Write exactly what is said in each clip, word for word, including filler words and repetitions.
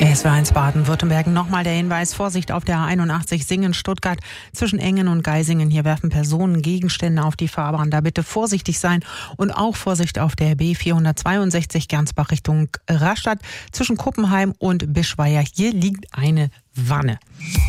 S W R eins Baden-Württemberg. Nochmal der Hinweis, Vorsicht auf der A einundachtzig Singen-Stuttgart zwischen Engen und Geisingen. Hier werfen Personen Gegenstände auf die Fahrbahn. Da bitte vorsichtig sein und auch Vorsicht auf der B vierhundertzweiundsechzig Gernsbach Richtung Rastatt zwischen Kuppenheim und Bischweier. Hier liegt eine Wanne.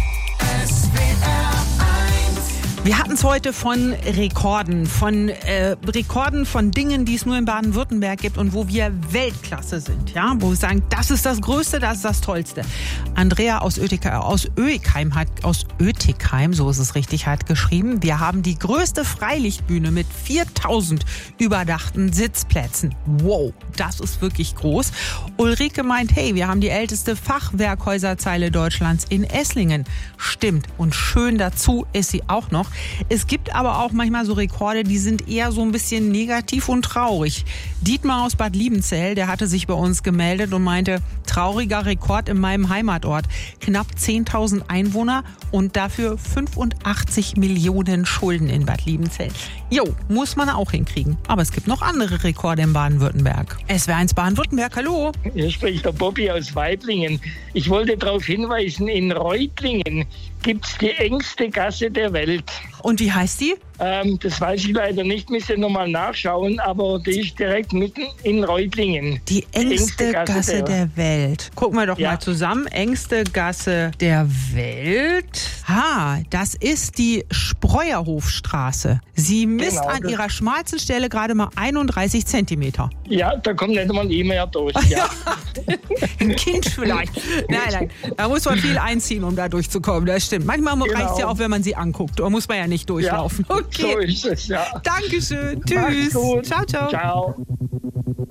Wir hatten es heute von Rekorden, von äh, Rekorden von Dingen, die es nur in Baden-Württemberg gibt und wo wir Weltklasse sind, ja, wo wir sagen, das ist das Größte, das ist das Tollste. Andrea aus Oetikheim, aus Oetikheim hat, aus Oetikheim, so ist es richtig, hat geschrieben, wir haben die größte Freilichtbühne mit viertausend überdachten Sitzplätzen. Wow, das ist wirklich groß. Ulrike meint, hey, wir haben die älteste Fachwerkhäuserzeile Deutschlands in Esslingen. Stimmt, und schön dazu ist sie auch noch. Es gibt aber auch manchmal so Rekorde, die sind eher so ein bisschen negativ und traurig. Dietmar aus Bad Liebenzell, der hatte sich bei uns gemeldet und meinte, trauriger Rekord in meinem Heimatort. Knapp zehntausend Einwohner und dafür fünfundachtzig Millionen Schulden in Bad Liebenzell. Jo, muss man auch hinkriegen. Aber es gibt noch andere Rekorde in Baden-Württemberg. S W R eins Baden-Württemberg, hallo. Hier spricht der Bobby aus Weiblingen. Ich wollte darauf hinweisen, in Reutlingen gibt es die engste Gasse der Welt. Und wie heißt die? Ähm, das weiß ich leider nicht, müsste nochmal nachschauen, aber die ist direkt mitten in Reutlingen. Die engste, die engste Gasse, Gasse der, der Welt. Gucken wir doch ja. mal zusammen. Engste Gasse der Welt. Ha, das ist die Spreuerhofstraße. Sie misst genau, an ihrer schmalsten Stelle gerade mal einunddreißig Zentimeter. Ja, da kommt nicht mal ein E-Mail durch. Ja. Ein Kind vielleicht. Nein, nein, da muss man viel einziehen, um da durchzukommen. Das stimmt. Manchmal genau. reicht es ja auch, wenn man sie anguckt. Da muss man ja nicht durchlaufen. Ja, okay. So ist es, ja. Dankeschön. Tschüss. Gut. Ciao, ciao. Ciao.